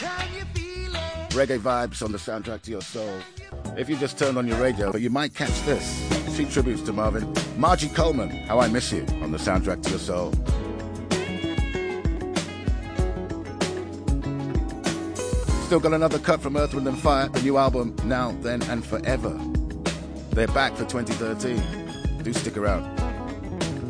Reggae vibes on the soundtrack to your soul. If you just turned on your radio, you might catch this. 3 tributes to Marvin. Margie Coleman, How I Miss You, on the soundtrack to your soul. Still got another cut from Earth, Wind & Fire, the new album, Now, Then and Forever. They're back for 2013. Do stick around.